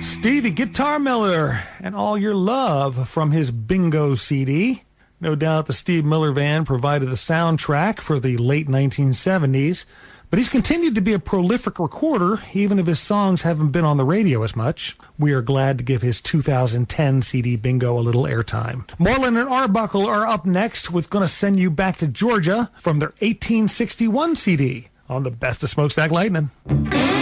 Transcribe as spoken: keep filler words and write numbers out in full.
Stevie Guitar Miller and All Your Love from his Bingo C D. No doubt the Steve Miller Band provided the soundtrack for the late nineteen seventies, but he's continued to be a prolific recorder, even if his songs haven't been on the radio as much. We are glad to give his two thousand ten C D Bingo a little airtime. Moreland and Arbuckle are up next with Gonna Send You Back to Georgia from their eighteen sixty-one C D on the Best of Smokestack Lightning.